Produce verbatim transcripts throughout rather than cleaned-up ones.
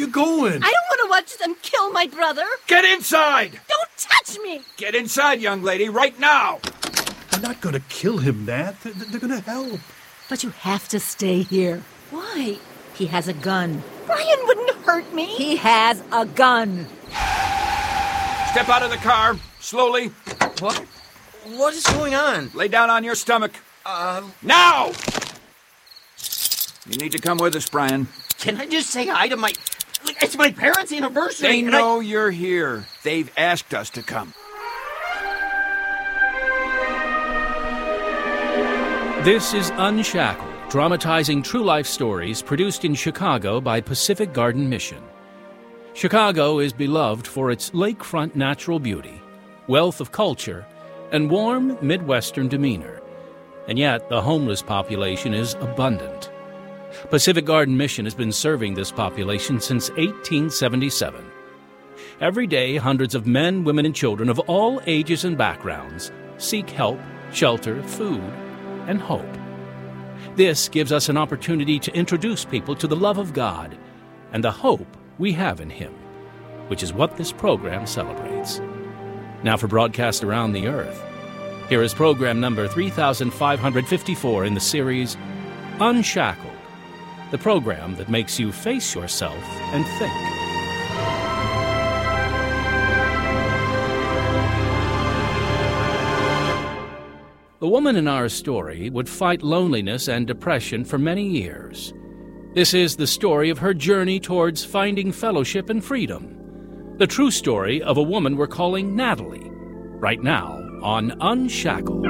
you going? I don't want to watch them kill my brother. Get inside! Don't touch me! Get inside, young lady, right now! They're not going to kill him, Nat. They're, they're going to help. But you have to stay here. Why? He has a gun. Brian wouldn't hurt me. He has a gun. Step out of the car, slowly. What? What is going on? Lay down on your stomach. Uh... Now! You need to come with us, Brian. Can I just say hi to my... It's my parents' anniversary. They and know I... you're here. They've asked us to come. This is Unshackled, dramatizing true-life stories produced in Chicago by Pacific Garden Mission. Chicago is beloved for its lakefront natural beauty, wealth of culture, and warm Midwestern demeanor. And yet, the homeless population is abundant. Pacific Garden Mission has been serving this population since eighteen seventy-seven. Every day, hundreds of men, women, and children of all ages and backgrounds seek help, shelter, food, and hope. This gives us an opportunity to introduce people to the love of God and the hope we have in Him, which is what this program celebrates. Now for broadcast around the earth, here is program number three thousand five hundred fifty-four in the series Unshackled, the program that makes you face yourself and think. The woman in our story would fight loneliness and depression for many years. This is the story of her journey towards finding fellowship and freedom. The true story of a woman we're calling Natalie, right now on Unshackled.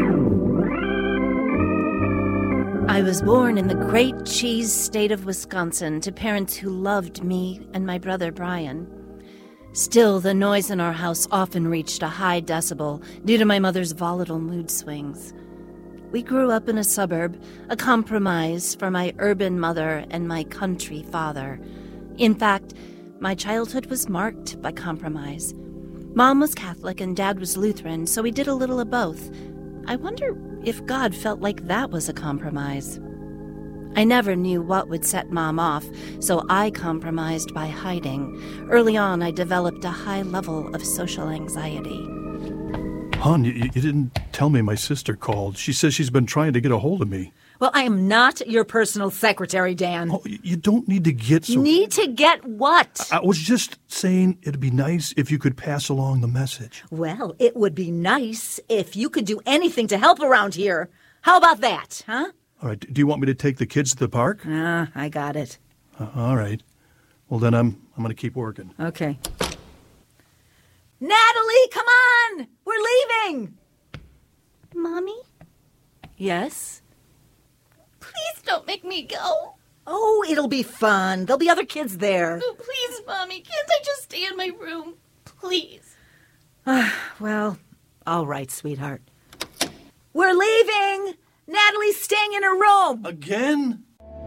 I was born in the great cheese state of Wisconsin to parents who loved me and my brother Brian. Still, the noise in our house often reached a high decibel due to my mother's volatile mood swings. We grew up in a suburb, a compromise for my urban mother and my country father. In fact, my childhood was marked by compromise. Mom was Catholic and Dad was Lutheran, so we did a little of both. I wonder if God felt like that was a compromise. I never knew what would set Mom off, so I compromised by hiding. Early on, I developed a high level of social anxiety. Hon, you, you didn't tell me my sister called. She says she's been trying to get a hold of me. Well, I am not your personal secretary, Dan. Oh, you don't need to get so... Need to get what? I, I was just saying it'd be nice if you could pass along the message. Well, it would be nice if you could do anything to help around here. How about that, huh? All right, do you want me to take the kids to the park? Ah, I got it. Uh, all right. Well, then I'm I'm going to keep working. Okay. Natalie, come on! We're leaving! Mommy? Yes? Please don't make me go. Oh, it'll be fun. There'll be other kids there. Oh, please, Mommy, can't I just stay in my room? Please. Well, all right, sweetheart. We're leaving! Natalie's staying in her room! Again?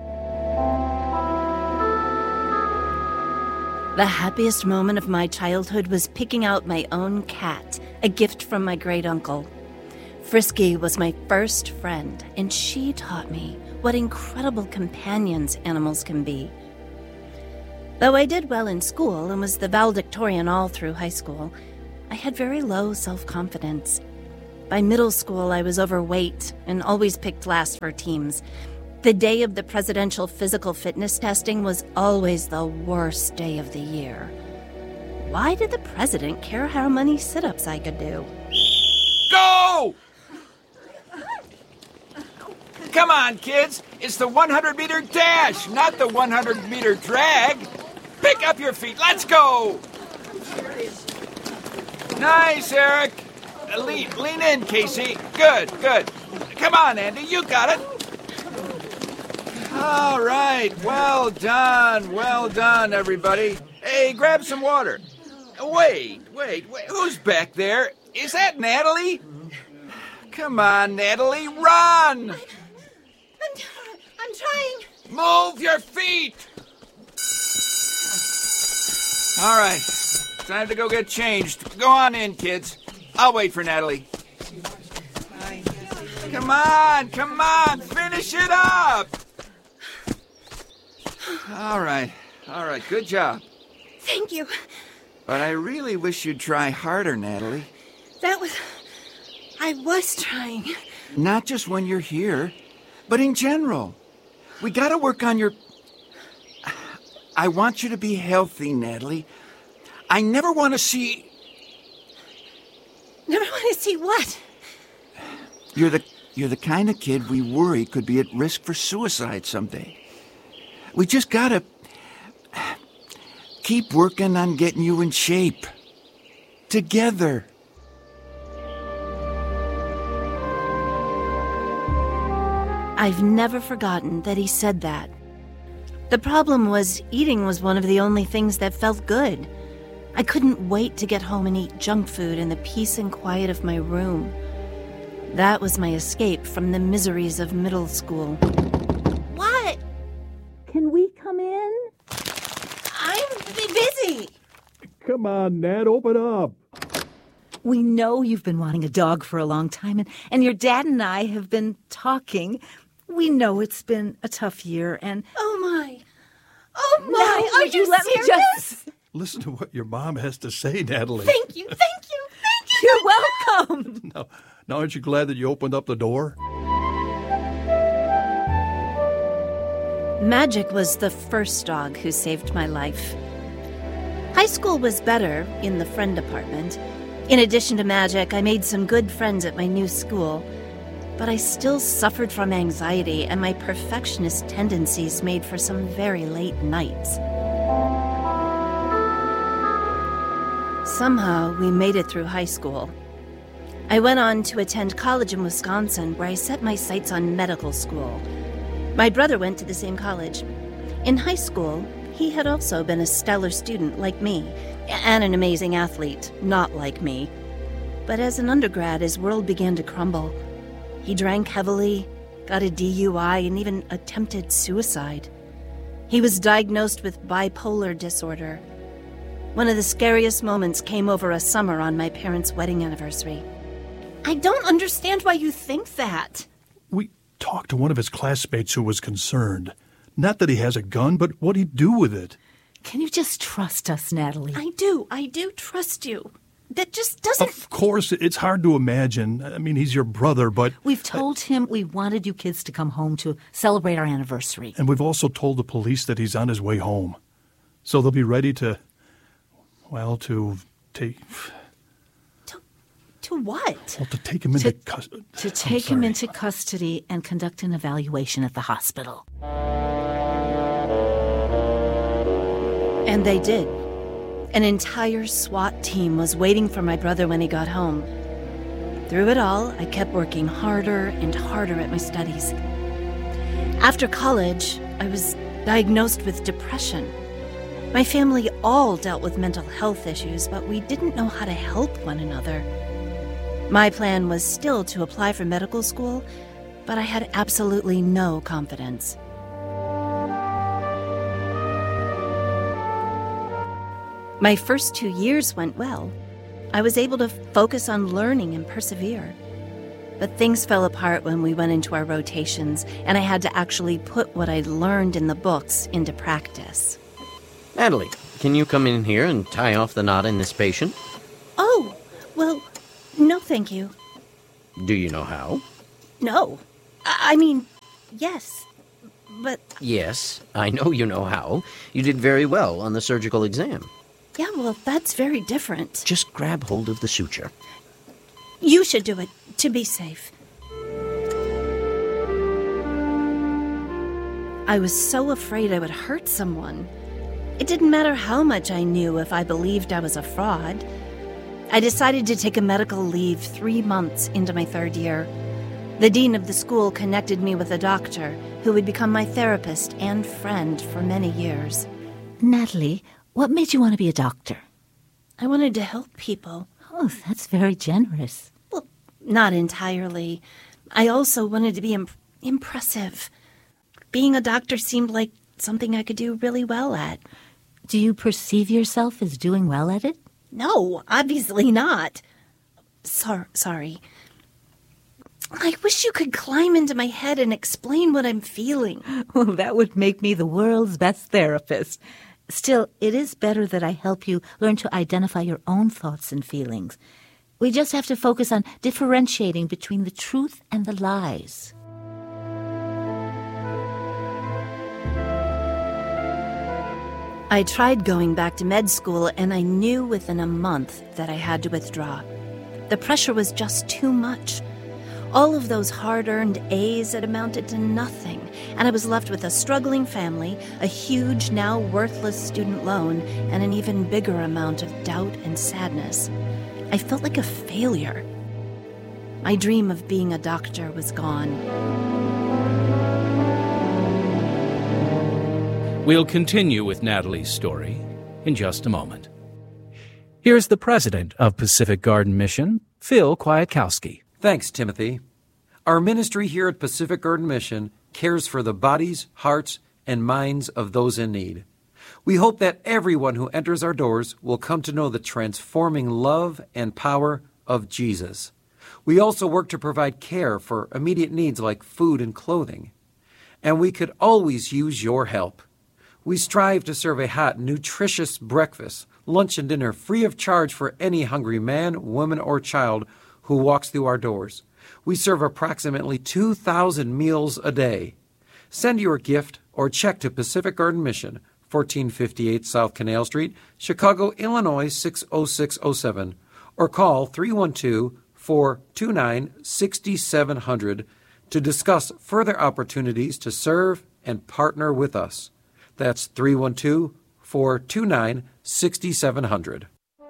The happiest moment of my childhood was picking out my own cat, a gift from my great-uncle. Frisky was my first friend, and she taught me what incredible companions animals can be. Though I did well in school and was the valedictorian all through high school, I had very low self-confidence. By middle school, I was overweight and always picked last for teams. The day of the presidential physical fitness testing was always the worst day of the year. Why did the president care how many sit-ups I could do? Go! Come on, kids. It's the hundred meter dash, not the hundred meter drag. Pick up your feet. Let's go. Nice, Eric. Lean, lean in, Casey. Good, good. Come on, Andy. You got it. All right. Well done. Well done, everybody. Hey, grab some water. Wait, wait, wait. Who's back there? Is that Natalie? Come on, Natalie. Run. I'm, I'm trying. Move your feet. All right. Time to go get changed. Go on in, kids. I'll wait for Natalie. Come on, come on. Finish it up. All right. All right. Good job. Thank you. But I really wish you'd try harder, Natalie. That was... I was trying. Not just when you're here, but in general. We gotta work on your... I want you to be healthy, Natalie. I never want to see... Never want to see what? You're the you're the kind of kid we worry could be at risk for suicide someday. We just gotta keep working on getting you in shape. Together. I've never forgotten that he said that. The problem was eating was one of the only things that felt good. I couldn't wait to get home and eat junk food in the peace and quiet of my room. That was my escape from the miseries of middle school. What? Can we come in? I'm busy. Come on, Nat, open up. We know you've been wanting a dog for a long time, and, and your dad and I have been talking. We know it's been a tough year, and... Oh, my. Oh, my. Now, Are would you, you let serious? me just... Listen to what your mom has to say, Natalie. Thank you, thank you, thank you. You're welcome. Now, now aren't you glad that you opened up the door? Magic was the first dog who saved my life. High school was better in the friend department. In addition to Magic, I made some good friends at my new school. But I still suffered from anxiety, and my perfectionist tendencies made for some very late nights. Somehow, we made it through high school. I went on to attend college in Wisconsin, where I set my sights on medical school. My brother went to the same college. In high school, he had also been a stellar student like me, and an amazing athlete, not like me. But as an undergrad, his world began to crumble. He drank heavily, got a D U I, and even attempted suicide. He was diagnosed with bipolar disorder. One of the scariest moments came over a summer on my parents' wedding anniversary. I don't understand why you think that. We talked to one of his classmates who was concerned. Not that he has a gun, but what he'd do with it. Can you just trust us, Natalie? I do. I do trust you. That just doesn't... Of course, it's hard to imagine. I mean, he's your brother, but... We've told him we wanted you kids to come home to celebrate our anniversary. And we've also told the police that he's on his way home. So they'll be ready to... Well, to take... To, to what? Well, to take him into To- custody. To take him into custody and conduct an evaluation at the hospital. And they did. An entire SWAT team was waiting for my brother when he got home. Through it all, I kept working harder and harder at my studies. After college, I was diagnosed with depression. My family all dealt with mental health issues, but we didn't know how to help one another. My plan was still to apply for medical school, but I had absolutely no confidence. My first two years went well. I was able to focus on learning and persevere. But things fell apart when we went into our rotations, and I had to actually put what I'd learned in the books into practice. Natalie, can you come in here and tie off the knot in this patient? Oh, well, no thank you. Do you know how? No. I I mean, yes, but... Yes, I know you know how. You did very well on the surgical exam. Yeah, well, that's very different. Just grab hold of the suture. You should do it, to be safe. I was so afraid I would hurt someone. It didn't matter how much I knew if I believed I was a fraud. I decided to take a medical leave three months into my third year. The dean of the school connected me with a doctor who would become my therapist and friend for many years. Natalie, what made you want to be a doctor? I wanted to help people. Oh, that's very generous. Well, not entirely. I also wanted to be imp- impressive. Being a doctor seemed like something I could do really well at. Do you perceive yourself as doing well at it? No, obviously not. Sor- sorry. I wish you could climb into my head and explain what I'm feeling. Well, that would make me the world's best therapist. Still, it is better that I help you learn to identify your own thoughts and feelings. We just have to focus on differentiating between the truth and the lies. I tried going back to med school, and I knew within a month that I had to withdraw. The pressure was just too much. All of those hard-earned A's had amounted to nothing, and I was left with a struggling family, a huge, now worthless student loan, and an even bigger amount of doubt and sadness. I felt like a failure. My dream of being a doctor was gone. We'll continue with Natalie's story in just a moment. Here's the president of Pacific Garden Mission, Phil Kwiatkowski. Thanks, Timothy. Our ministry here at Pacific Garden Mission cares for the bodies, hearts, and minds of those in need. We hope that everyone who enters our doors will come to know the transforming love and power of Jesus. We also work to provide care for immediate needs like food and clothing. And we could always use your help. We strive to serve a hot, nutritious breakfast, lunch, and dinner free of charge for any hungry man, woman, or child who walks through our doors. We serve approximately two thousand meals a day. Send your gift or check to Pacific Garden Mission, fourteen fifty-eight South Canal Street, Chicago, Illinois six oh six oh seven, or call three one two, four two nine, six seven zero zero to discuss further opportunities to serve and partner with us. That's three one two, four two nine, six seven zero zero.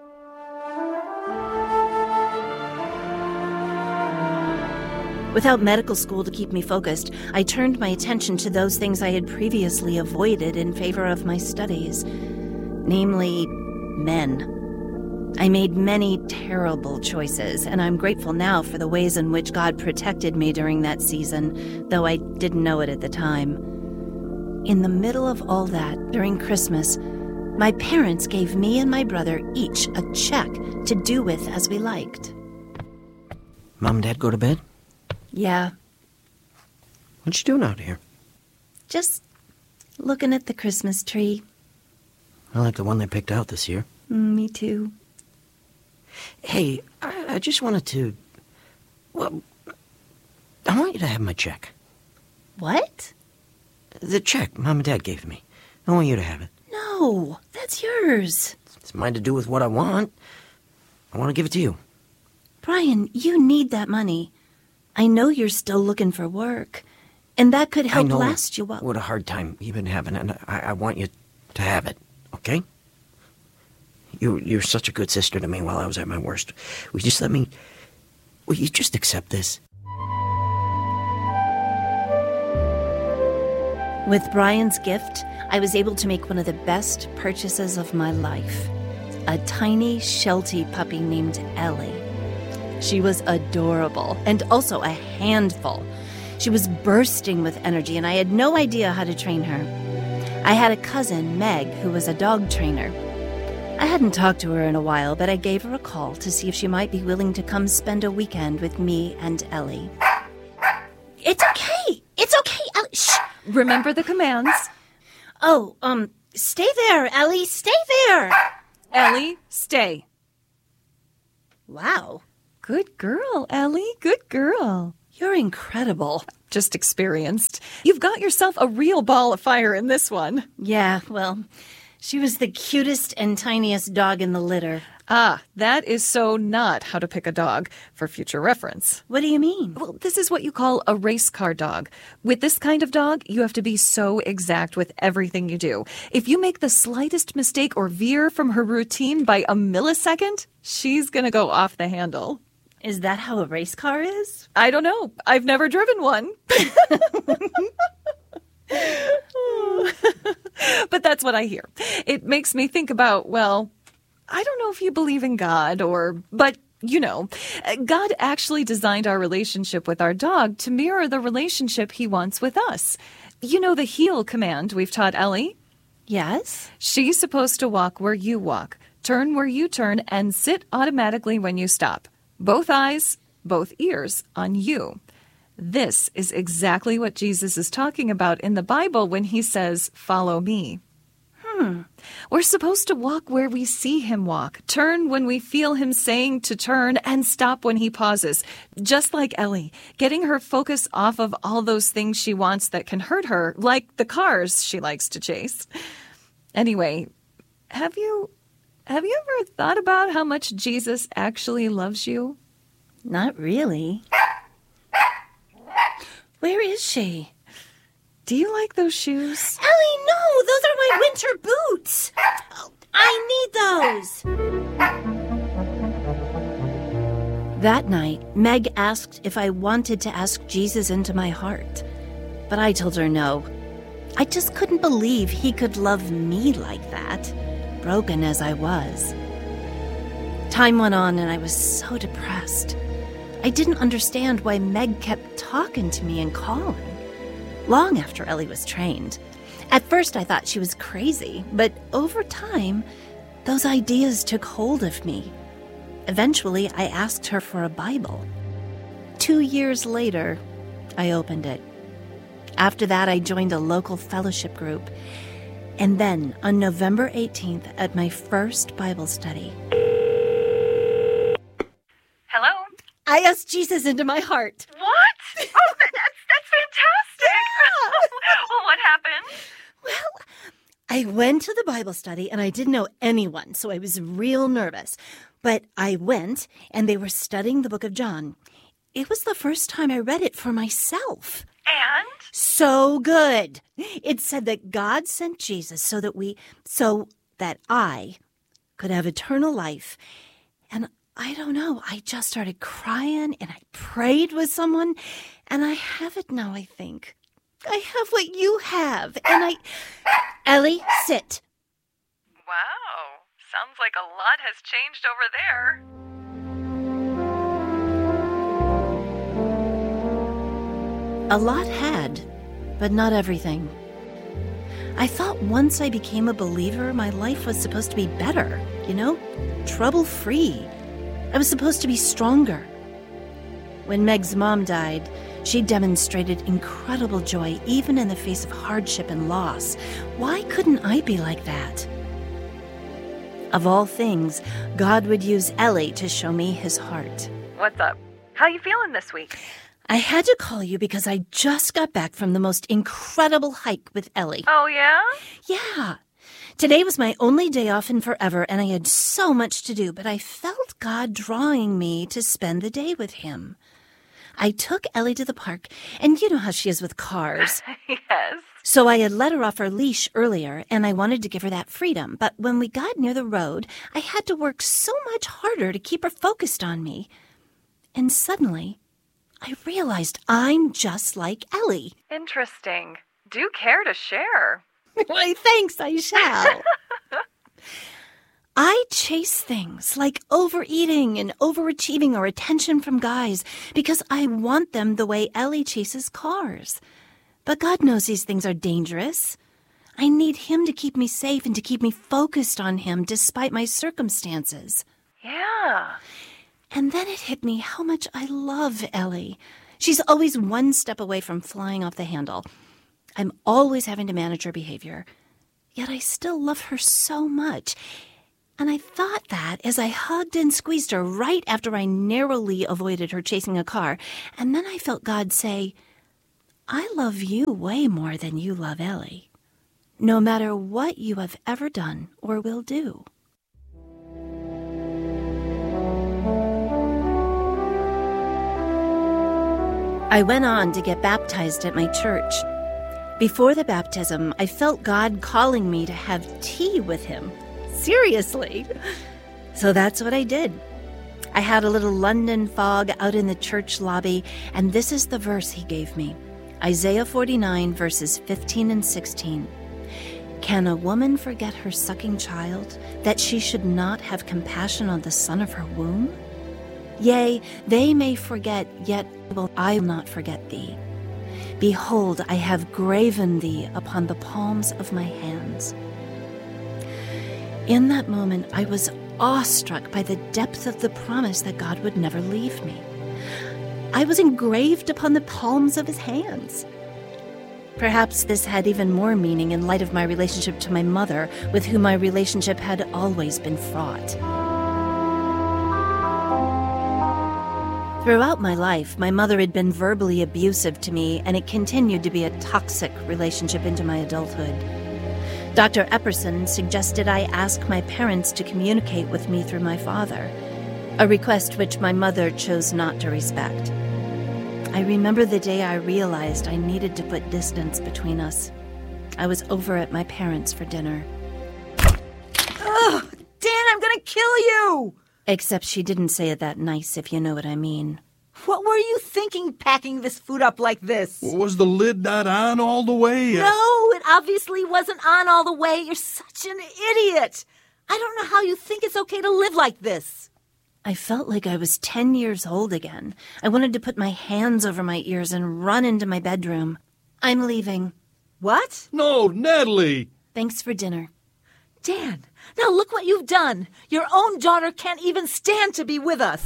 Without medical school to keep me focused, I turned my attention to those things I had previously avoided in favor of my studies, namely, men. I made many terrible choices, and I'm grateful now for the ways in which God protected me during that season, though I didn't know it at the time. In the middle of all that, during Christmas, my parents gave me and my brother each a check to do with as we liked. Mom and Dad go to bed? Yeah, What you doing out here? just looking at the Christmas tree. I like the one they picked out this year. Mm, me too. Hey, I, I just wanted to... Well, I want you to have my check. What? The check Mom and Dad gave me. I want you to have it. No, that's yours. It's mine to do with what I want. I want to give it to you. Brian, you need that money. I know you're still looking for work, and that could help I know last you while... what a hard time you've been having, and I, I want you to have it, okay? You, you're such a good sister to me while I was at my worst. Will you just let me... Will you just accept this? With Brian's gift, I was able to make one of the best purchases of my life. A tiny Sheltie puppy named Ellie. She was adorable and also a handful. She was bursting with energy, and I had no idea how to train her. I had a cousin, Meg, who was a dog trainer. I hadn't talked to her in a while, but I gave her a call to see if she might be willing to come spend a weekend with me and Ellie. It's okay! It's okay, Ellie! Shh! Remember the commands. Oh, um, stay there, Ellie! Stay there! Ellie, stay. Wow. Good girl, Ellie. Good girl. You're incredible. Just experienced. You've got yourself a real ball of fire in this one. Yeah, well, she was the cutest and tiniest dog in the litter. Ah, that is so not how to pick a dog, for future reference. What do you mean? Well, this is what you call a race car dog. With this kind of dog, you have to be so exact with everything you do. If you make the slightest mistake or veer from her routine by a millisecond, she's going to go off the handle. Is that how a race car is? I don't know. I've never driven one. But that's what I hear. It makes me think about, well, I don't know if you believe in God or, but you know, God actually designed our relationship with our dog to mirror the relationship he wants with us. You know the heel command we've taught Ellie? Yes. She's supposed to walk where you walk, turn where you turn, and sit automatically when you stop. Both eyes, both ears on you. This is exactly what Jesus is talking about in the Bible when he says, "Follow me." Hmm. Hmm. We're supposed to walk where we see him walk, turn when we feel him saying to turn, and stop when he pauses. Just like Ellie, getting her focus off of all those things she wants that can hurt her, like the cars she likes to chase. Anyway, have you, have you ever thought about how much Jesus actually loves you? Not really. Where is she? Do you like those shoes? Ellie, no! Those are my winter boots! Oh, I need those! That night, Meg asked if I wanted to ask Jesus into my heart. But I told her no. I just couldn't believe he could love me like that, broken as I was. Time went on and I was so depressed. I didn't understand why Meg kept talking to me and calling. Long after Ellie was trained. At first I thought she was crazy, but over time, those ideas took hold of me. Eventually, I asked her for a Bible. Two years later, I opened it. After that, I joined a local fellowship group. And then, on November eighteenth, at my first Bible study, Hello? I asked Jesus into my heart. What? Oh, that's, that's fantastic. Well, what happened? Well, I went to the Bible study and I didn't know anyone, so I was real nervous. But I went and they were studying the book of John. It was the first time I read it for myself. And? So good. It said that God sent Jesus so that we, so that I could have eternal life. And I don't know, I just started crying and I prayed with someone and I have it now, I think. I have what you have, and I... Ellie, sit. Wow. Sounds like a lot has changed over there. A lot had, but not everything. I thought once I became a believer, my life was supposed to be better, you know? Trouble-free. I was supposed to be stronger. When Meg's mom died, she demonstrated incredible joy even in the face of hardship and loss. Why couldn't I be like that? Of all things, God would use Ellie to show me his heart. What's up? How you feeling this week? I had to call you because I just got back from the most incredible hike with Ellie. Oh, yeah? Yeah. Today was my only day off in forever, and I had so much to do, but I felt God drawing me to spend the day with him. I took Ellie to the park, and you know how she is with cars. Yes. So I had let her off her leash earlier, and I wanted to give her that freedom. But when we got near the road, I had to work so much harder to keep her focused on me. And suddenly, I realized I'm just like Ellie. Interesting. Do care to share. Why, thanks, I shall. I chase things like overeating and overachieving or attention from guys because I want them the way Ellie chases cars. But God knows these things are dangerous. I need him to keep me safe and to keep me focused on him despite my circumstances. Yeah. And then it hit me how much I love Ellie. She's always one step away from flying off the handle. I'm always having to manage her behavior. Yet I still love her so much. And I thought that as I hugged and squeezed her right after I narrowly avoided her chasing a car. And then I felt God say, I love you way more than you love Ellie, no matter what you have ever done or will do. I went on to get baptized at my church. Before the baptism, I felt God calling me to have tea with him. Seriously. So that's what I did. I had a little London fog out in the church lobby, and this is the verse he gave me. Isaiah forty-nine, verses fifteen and sixteen. Can a woman forget her sucking child, that she should not have compassion on the son of her womb? Yea, they may forget, yet will I not forget thee. Behold, I have graven thee upon the palms of my hands. In that moment, I was awestruck by the depth of the promise that God would never leave me. I was engraved upon the palms of his hands. Perhaps this had even more meaning in light of my relationship to my mother, with whom my relationship had always been fraught. Throughout my life, my mother had been verbally abusive to me, and it continued to be a toxic relationship into my adulthood. Doctor Epperson suggested I ask my parents to communicate with me through my father, a request which my mother chose not to respect. I remember the day I realized I needed to put distance between us. I was over at my parents' for dinner. Ugh! Dan, I'm gonna kill you! Except she didn't say it that nice, if you know what I mean. What were you thinking packing this food up like this? Was the lid not on all the way? No, it obviously wasn't on all the way. You're such an idiot. I don't know how you think it's okay to live like this. I felt like I was ten years old again. I wanted to put my hands over my ears and run into my bedroom. I'm leaving. What? No, Natalie! Thanks for dinner. Dan, now look what you've done. Your own daughter can't even stand to be with us.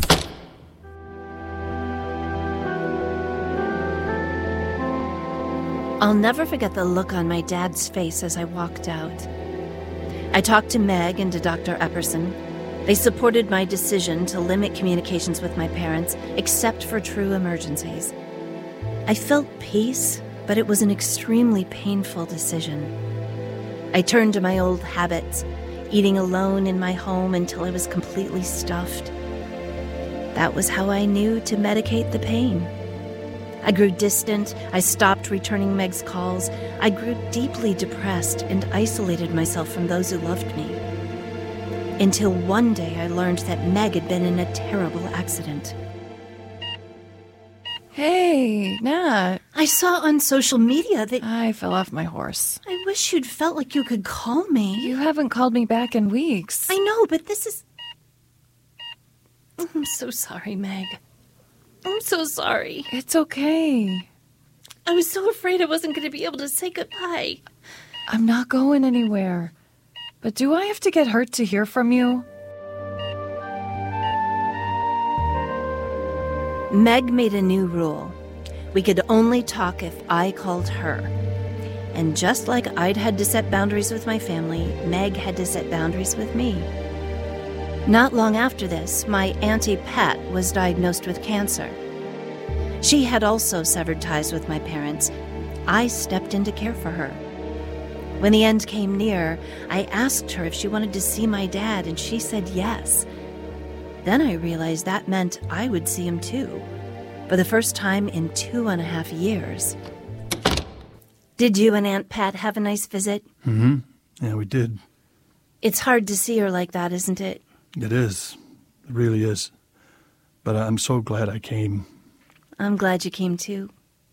I'll never forget the look on my dad's face as I walked out. I talked to Meg and to Doctor Epperson. They supported my decision to limit communications with my parents, except for true emergencies. I felt peace, but it was an extremely painful decision. I turned to my old habits, eating alone in my home until I was completely stuffed. That was how I knew to medicate the pain. I grew distant, I stopped returning Meg's calls, I grew deeply depressed and isolated myself from those who loved me. Until one day I learned that Meg had been in a terrible accident. Hey, Nat. I saw on social media that... I fell off my horse. I wish you'd felt like you could call me. You haven't called me back in weeks. I know, but this is... I'm so sorry, Meg. I'm so sorry. It's okay. I was so afraid I wasn't going to be able to say goodbye. I'm not going anywhere. But do I have to get hurt to hear from you? Meg made a new rule. We could only talk if I called her. And just like I'd had to set boundaries with my family, Meg had to set boundaries with me. Not long after this, my Auntie Pat was diagnosed with cancer. She had also severed ties with my parents. I stepped in to care for her. When the end came near, I asked her if she wanted to see my dad, and she said yes. Then I realized that meant I would see him too, for the first time in two and a half years. Did you and Aunt Pat have a nice visit? Mm-hmm. Yeah, we did. It's hard to see her like that, isn't it? It is. It really is. But I'm so glad I came. I'm glad you came too.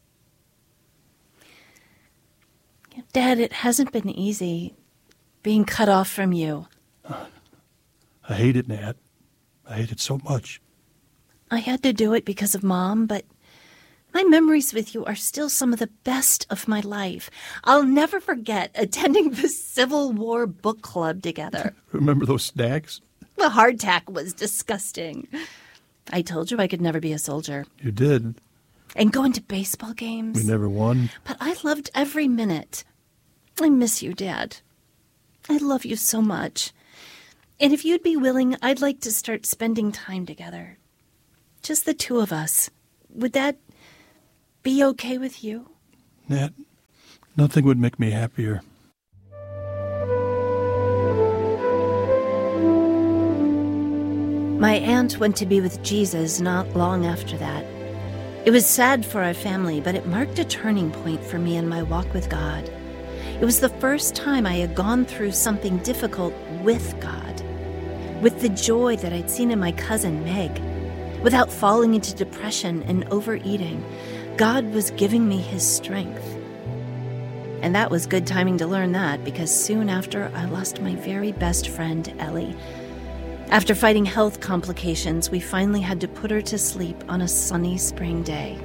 Dad, it hasn't been easy being cut off from you. Uh, I hate it, Nat. I hate it so much. I had to do it because of Mom, but my memories with you are still some of the best of my life. I'll never forget attending the Civil War book club together. Remember those snacks? The hardtack was disgusting. I told you I could never be a soldier. You did. And going to baseball games. We never won. But I loved every minute. I miss you, Dad. I love you so much. And if you'd be willing, I'd like to start spending time together. Just the two of us. Would that be okay with you? Nat, nothing would make me happier. My aunt went to be with Jesus not long after that. It was sad for our family, but it marked a turning point for me in my walk with God. It was the first time I had gone through something difficult with God, with the joy that I'd seen in my cousin Meg. Without falling into depression and overeating, God was giving me his strength. And that was good timing to learn that, because soon after I lost my very best friend, Ellie. After fighting health complications, we finally had to put her to sleep on a sunny spring day.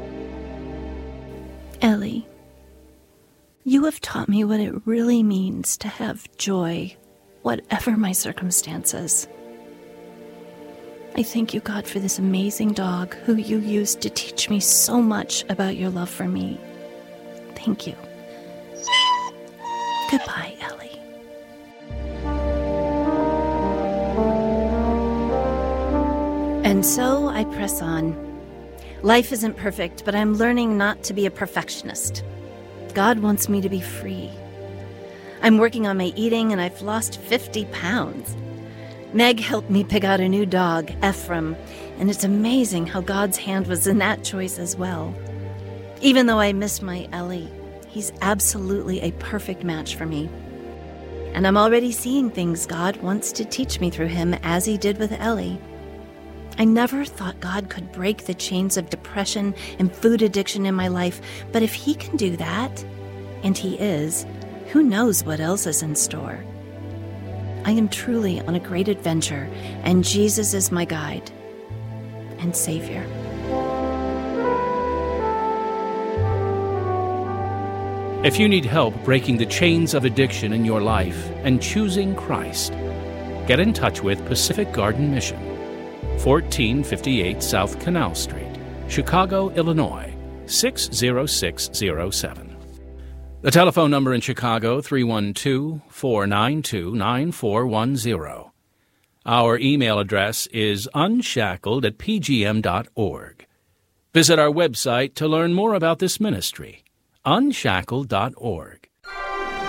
Ellie, you have taught me what it really means to have joy, whatever my circumstances. I thank you, God, for this amazing dog who you used to teach me so much about your love for me. Thank you. Goodbye, Ellie. And so I press on. Life isn't perfect, but I'm learning not to be a perfectionist. God wants me to be free. I'm working on my eating, and I've lost fifty pounds. Meg helped me pick out a new dog, Ephraim, and it's amazing how God's hand was in that choice as well. Even though I miss my Ellie, he's absolutely a perfect match for me. And I'm already seeing things God wants to teach me through him, as he did with Ellie. I never thought God could break the chains of depression and food addiction in my life, but if he can do that, and he is, who knows what else is in store? I am truly on a great adventure, and Jesus is my guide and Savior. If you need help breaking the chains of addiction in your life and choosing Christ, get in touch with Pacific Garden Mission, fourteen fifty-eight South Canal Street, Chicago, Illinois, six zero six zero seven. The telephone number in Chicago, three one two, four nine two, nine four one zero. Our email address is unshackled at p g m dot org. Visit our website to learn more about this ministry, unshackled dot org.